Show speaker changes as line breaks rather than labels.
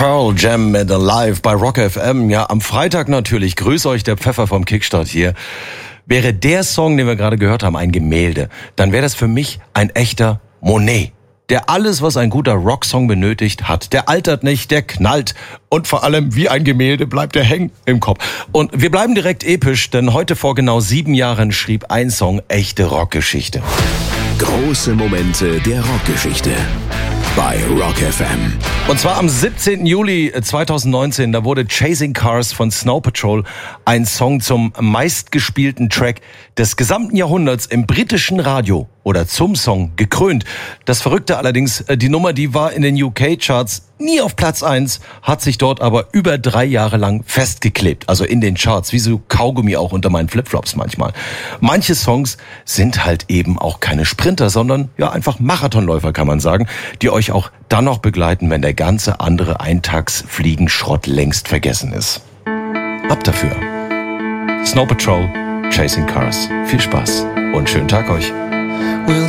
Pearl Jam mit Alive bei Rock FM. Ja, am Freitag natürlich. Grüß euch, der Pfeffer vom Kickstart hier. Wäre der Song, den wir gerade gehört haben, ein Gemälde, dann wäre das für mich ein echter Monet. Der alles, was ein guter Rocksong benötigt, hat. Der altert nicht, der knallt. Und vor allem, wie ein Gemälde, bleibt er hängen im Kopf. Und wir bleiben direkt episch, denn heute vor genau 7 Jahren schrieb ein Song echte Rockgeschichte.
Große Momente der Rockgeschichte bei Rock FM.
Und zwar am 17. Juli 2019, da wurde Chasing Cars von Snow Patrol ein Song zum meistgespielten Track des gesamten Jahrhunderts im britischen Radio oder zum Song gekrönt. Das Verrückte allerdings, die Nummer, die war in den UK-Charts nie auf Platz 1, hat sich dort aber über 3 Jahre lang festgeklebt. Also in den Charts, wie so Kaugummi auch unter meinen Flipflops manchmal. Manche Songs sind halt eben auch keine Sprinter, sondern ja einfach Marathonläufer, kann man sagen, die euch auch dann noch begleiten, wenn der ganze andere Eintagsfliegenschrott längst vergessen ist. Ab dafür. Snow Patrol, Chasing Cars. Viel Spaß und schönen Tag euch.
We'll